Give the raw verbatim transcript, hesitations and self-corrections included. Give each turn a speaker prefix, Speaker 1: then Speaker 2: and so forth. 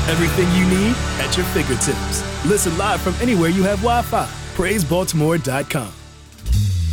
Speaker 1: Everything you need at your fingertips. Listen live from anywhere you have Wi-Fi. praise baltimore dot com.